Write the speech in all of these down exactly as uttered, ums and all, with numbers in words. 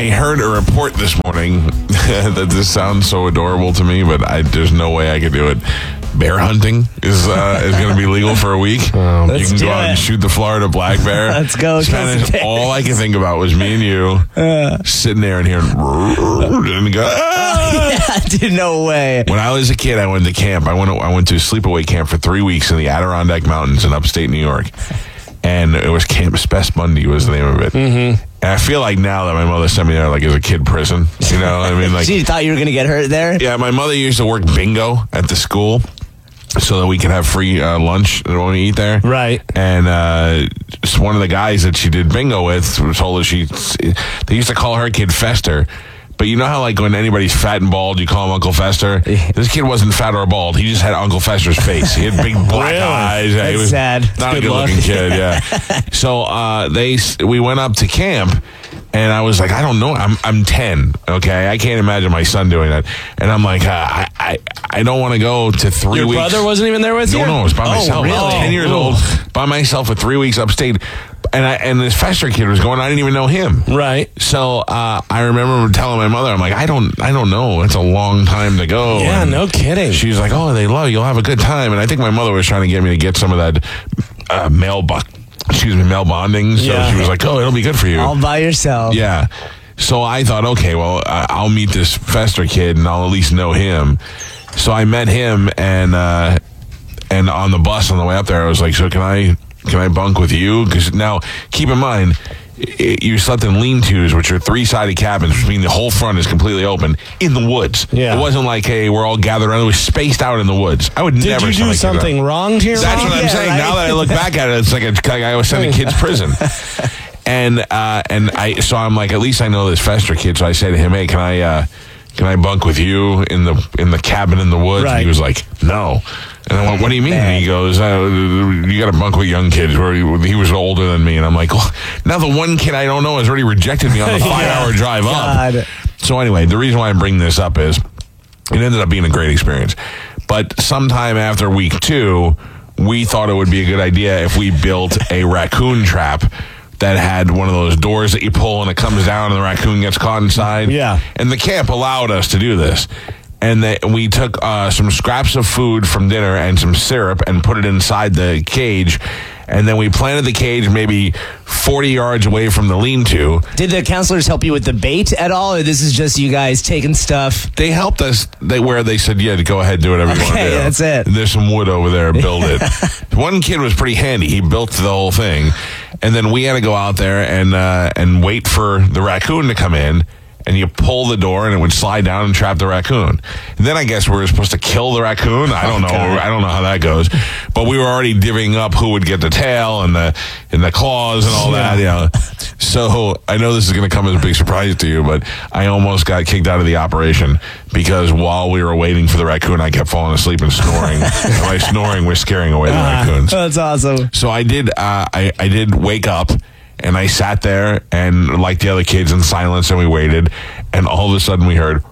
I heard a report this morning that this sounds so adorable to me, but I, there's no way I could do it. Bear hunting is uh, is going to be legal for a week. Um, you can go out and shoot the Florida black bear. Let's go. Spanish, all I could think about was me and you uh, sitting there and hearing and go, ah! Yeah, dude, no way. When I was a kid, I went to camp. I went to, I went to sleepaway camp for three weeks in the Adirondack Mountains in upstate New York. And it was Camp Spess Bundy was the name of it. Mm-hmm. And I feel like now that my mother sent me there like as a kid prison. You know what I mean? Like, she thought you were going to get hurt there? Yeah, my mother used to work bingo at the school so that we could have free uh, lunch when we eat there. Right. And uh, just one of the guys that she did bingo with was told her she, they used to call her kid Fester. But you know how, like, when anybody's fat and bald, you call him Uncle Fester? This kid wasn't fat or bald. He just had Uncle Fester's face. He had big black really? eyes. That's he was sad. Not Good a good-looking kid, yeah. So uh, they, we went up to camp, and I was like, I don't know. I'm I'm ten, okay? I can't imagine my son doing that. And I'm like, uh, I, I I don't want to go to three Your weeks. Your brother wasn't even there with no, you? No, no, it was by oh, myself. Really? I was ten years Ooh. old, by myself for three weeks upstate. And I, and this Fester kid was going. I didn't even know him. Right. So uh, I remember telling my mother, I'm like, I don't, I don't know. It's a long time to go. Yeah, and no kidding. She's like, oh, they love you. You'll have a good time. And I think my mother was trying to get me to get some of that uh, mail, bo- excuse me, mail bonding. So yeah. she was like, oh, it'll be good for you. All by yourself. Yeah. So I thought, okay, well, I'll meet this Fester kid and I'll at least know him. So I met him, and uh, and on the bus on the way up there, I was like, so can I? Can I bunk with you? Because now, keep in mind, it, you slept in lean-tos, which are three-sided cabins, which means the whole front is completely open, in the woods. Yeah. It wasn't like, hey, we're all gathered around. It was spaced out in the woods. I would Did never... Did you do something like wrong to your That's mom? what I'm yeah, saying. right? Now that I look back at it, it's like, a, like I was sending kids to prison. And uh, and I so I'm like, at least I know this Fester kid. So I say to him, hey, can I... Uh, Can I bunk with you in the in the cabin in the woods? Right. And he was like, no. And I went, what do you mean? And he goes, uh, you got to bunk with young kids. Where he, he was older than me. And I'm like, well, now the one kid I don't know has already rejected me on the five-hour drive God. up. So anyway, the reason why I bring this up is it ended up being a great experience. But sometime after week two, we thought it would be a good idea if we built a raccoon trap that had one of those doors that you pull and it comes down and the raccoon gets caught inside. Yeah. And the camp allowed us to do this. And they, we took uh, some scraps of food from dinner and some syrup and put it inside the cage. And then we planted the cage maybe forty yards away from the lean-to. Did the counselors help you with the bait at all, or this is just you guys taking stuff? They helped us they where they said, yeah, go ahead, do whatever you want to Okay, do. that's it. There's some wood over there, build it. One kid was pretty handy. He built the whole thing. And then we had to go out there and uh, and wait for the raccoon to come in. And you pull the door, and it would slide down and trap the raccoon. And then I guess we were supposed to kill the raccoon. I don't know. God. I don't know how that goes. But we were already divvying up who would get the tail and the and the claws and all that. You know. So I know this is going to come as a big surprise to you, but I almost got kicked out of the operation because while we were waiting for the raccoon, I kept falling asleep and snoring. And by snoring, we're scaring away the raccoons. That's awesome. So I did. Uh, I I did wake up. And I sat there and like the other kids in silence, and we waited. And all of a sudden we heard,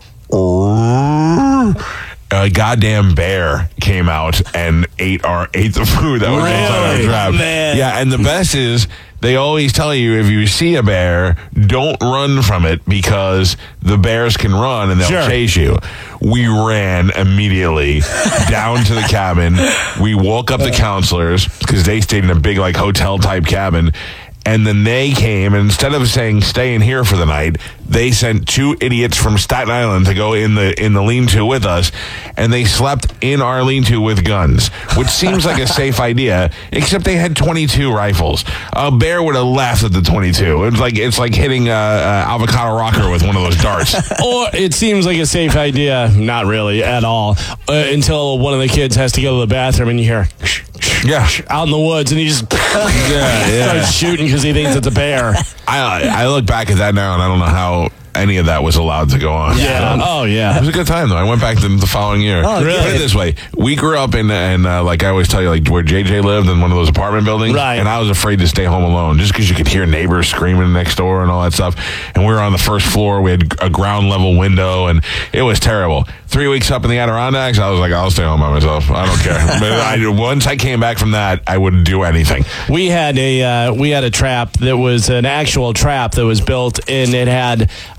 a goddamn bear came out and ate our ate the food that was Really? inside our trap. Man. Yeah, and the best is they always tell you if you see a bear, don't run from it because the bears can run and they'll Sure. chase you. We ran immediately down to the cabin. We woke up the counselors because they stayed in a big like hotel type cabin. And then they came, and instead of saying stay in here for the night, they sent two idiots from Staten Island to go in the in the lean-to with us, and they slept in our lean-to with guns, which seems like a safe idea, except they had twenty-two rifles. A bear would have laughed at the twenty-two. It's like it's like hitting a, a avocado rocker with one of those darts. Or it seems like a safe idea, not really at all, uh, until one of the kids has to go to the bathroom and you hear Yeah, out in the woods and he just yeah, yeah. starts shooting because he thinks it's a bear. I I look back at that now, and I don't know how any of that was allowed to go on. Yeah. So, Oh, it yeah. was a good time, though. I went back the, the following year. Oh, really? Put it this way. We grew up in, in uh, like I always tell you, like where J J lived in one of those apartment buildings. Right. And I was afraid to stay home alone just because you could hear neighbors screaming next door and all that stuff. And we were on the first floor. We had a ground level window, and it was terrible. Three weeks up in the Adirondacks, I was like, I'll stay home by myself. I don't care. But I, once I came back from that, I wouldn't do anything. We had a uh, we had a trap that was an actual trap that was built, and it had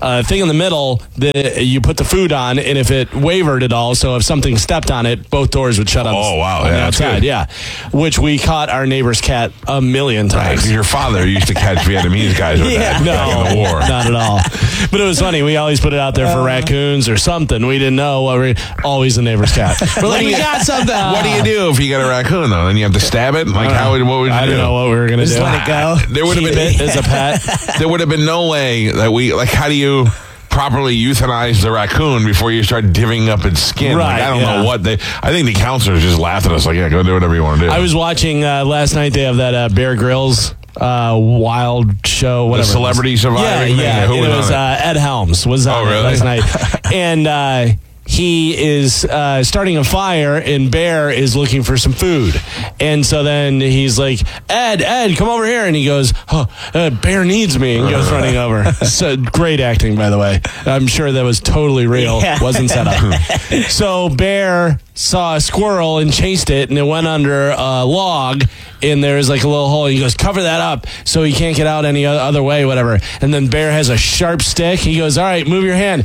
a thing in the middle that you put the food on, and if it wavered at all, so if something stepped on it, both doors would shut up. Oh, wow. On Yeah, the that's outside, good. yeah. Which we caught our neighbor's cat a million Right, times. 'cause your father used to catch Vietnamese guys with Yeah. that No, back in the war. not at all. But it was funny. We always put it out there for raccoons or something. We didn't know. What we, always the neighbor's cat. We're like, we got something. What do you do if you get a raccoon, though? Then you have to stab it? Like, how would, what would you I do? didn't know what we were going to Just do. let it go. There would have Keep been it as a pet. there would have been no way that we, like, how do you properly euthanize the raccoon before you start divvying up its skin? Right, like, I don't yeah. know what they, I think the counselors just laughed at us like, yeah, go do whatever you want to do. I was watching uh, last night. They have that uh, Bear Grylls uh, wild show, the whatever. it was. celebrity Yeah, surviving thing. yeah. Who And it was was on it? uh, Ed Helms was on Oh, it really? last night, and uh, he is uh, starting a fire, and Bear is looking for some food, and so then he's like, Ed, Ed, come over here, and he goes, oh, uh, Bear needs me, and goes running over. So great acting, by the way. I'm sure that was totally real. Yeah. Wasn't set up. So Bear saw a squirrel and chased it, and it went under a log, and there's like a little hole. He goes, cover that up so he can't get out any o- other way, whatever. And then Bear has a sharp stick. He goes, all right, move your hand.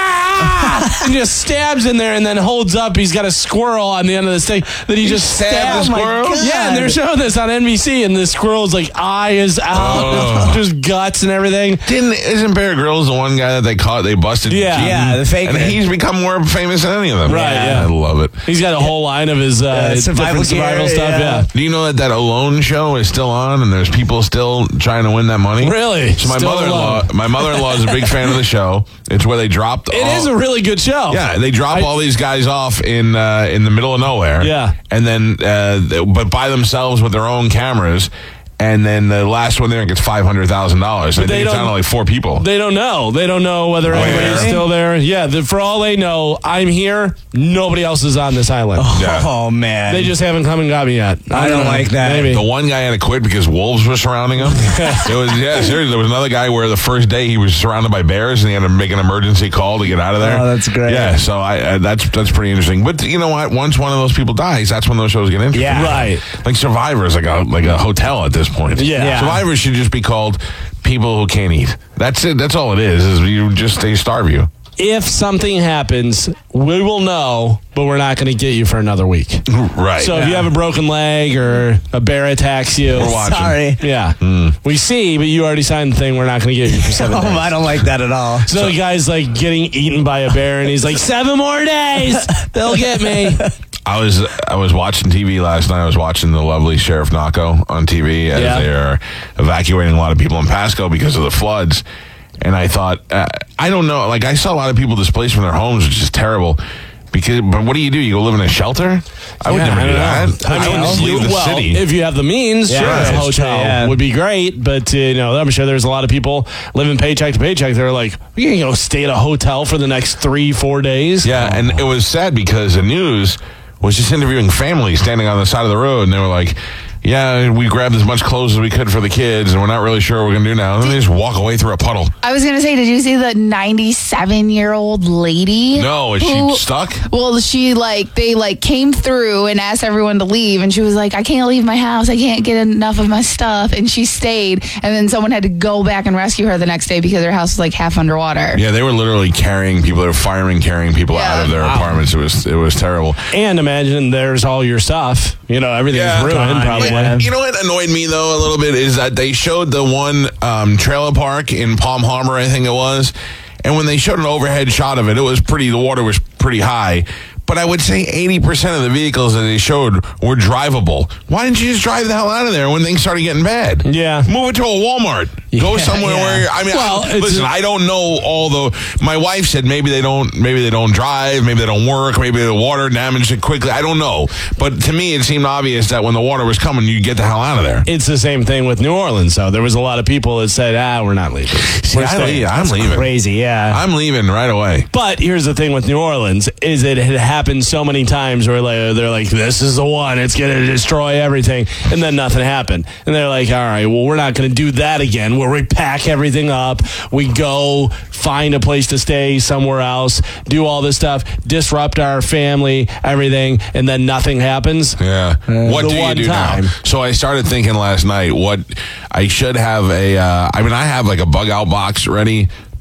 Ah! And just stabs in there and then holds up. He's got a squirrel on the end of the stick that he just stabbed stabs. the squirrel? Oh my God. Yeah, and they're showing this on N B C, and the squirrel's like eye is out, Oh. just guts and everything. Didn't, isn't Bear Grylls the one guy that they caught, they busted? Yeah. cheating? Yeah, the fake And one. he's become more famous than any of them. Right, yeah. I love it. He's got a whole line of his uh, Uh, survival different survival gear, stuff. yeah. Yeah. Do you know that that Alone show is still on, and there's people still trying to win that money? Really? So my Still mother-in-law, Alone. my mother-in-law is a big fan of the show. It's where they dropped. It all, is a really good show. Yeah, they drop I- all these guys off in uh, in the middle of nowhere. Yeah. and then uh, they- but by themselves with their own cameras. And then the last one there gets five hundred thousand dollars. I But they think it's don't- down to like four people. They don't know. They don't know whether anybody's yeah. still there. Yeah, the, for all they know, I'm here. Nobody else is on this island. Yeah. Oh, man. They just haven't come and got me yet. I don't know. like that. Maybe. The one guy had to quit because wolves were surrounding him. It was yeah, seriously. There was another guy where the first day he was surrounded by bears and he had to make an emergency call to get out of there. Oh, that's great. Yeah, so I uh, that's that's pretty interesting. But you know what? Once one of those people dies, that's when those shows get interesting. Yeah. Right. Like Survivor is like a like a hotel at this point. Yeah. Yeah. Survivor should just be called people who can't eat. That's it. That's all it is. Is you just they starve you. If something happens, we will know, but we're not going to get you for another week. Right. So if you have a broken leg or a bear attacks you, We're watching. Sorry. yeah, we see, but you already signed the thing. We're not going to get you for seven Oh, days. I don't like that at all. So the guy's like getting eaten by a bear, and he's like, seven more days, they'll get me. I was I was watching T V last night. I was watching the lovely Sheriff Naco on T V as Yeah. they are evacuating a lot of people in Pasco because of the floods. And I thought, uh, I don't know, like I saw a lot of people displaced from their homes, which is terrible. Because, but what do you do? You go live in a shelter? I would Yeah, never I do don't that. know. I, I mean, would just you- leave the well, city. if you have the means, Yeah, sure, a that's hotel true, yeah. would be great. But uh, you know, I'm sure there's a lot of people living paycheck to paycheck. They're like, we can go stay at a hotel for the next three, four days. Yeah, and it was sad because the news was just interviewing families standing on the side of the road, and they were like, yeah, we grabbed as much clothes as we could for the kids, and we're not really sure what we're going to do now. And then they just walk away through a puddle. I was going to say, did you see the ninety-seven-year-old lady? No, is who- she stuck? Well, she, like, they, like, came through and asked everyone to leave, and she was like, I can't leave my house. I can't get enough of my stuff. And she stayed, and then someone had to go back and rescue her the next day because her house was, like, half underwater. Yeah, they were literally carrying people. They were firing, carrying people Yeah. out of their apartments. It was it was terrible. And imagine there's all your stuff. You know, everything's Yeah. ruined, God, probably. yeah. You know what annoyed me though a little bit is that they showed the one um, trailer park in Palm Harbor, I think it was, and when they showed an overhead shot of it, it was pretty. The water was pretty high. But I would say eighty percent of the vehicles that they showed were drivable. Why didn't you just drive the hell out of there when things started getting bad? Yeah. Move it to a Walmart. Go Yeah, somewhere yeah. where, I mean, Well, I, it's listen, a- I don't know all the, my wife said maybe they don't, maybe they don't drive, maybe they don't work, maybe the water damaged it quickly. I don't know. But to me, it seemed obvious that when the water was coming, you get the hell out of there. It's the same thing with New Orleans, though. There was a lot of people that said, ah, we're not leaving. See, We're I staying. leave, I'm leaving. Crazy, yeah. I'm leaving right away. But here's the thing with New Orleans is it had happened so many times where like, they're like, this is the one, it's going to destroy everything. And then nothing happened. And they're like, all right, well, we're not going to do that again where we pack everything up. We go find a place to stay somewhere else, do all this stuff, disrupt our family, everything, and then nothing happens. Yeah. what the do you one do time. now? So I started thinking last night what I should have a, uh, I mean, I have like a bug out box ready, but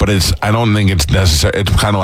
but it's I don't think it's necessary. It's kind of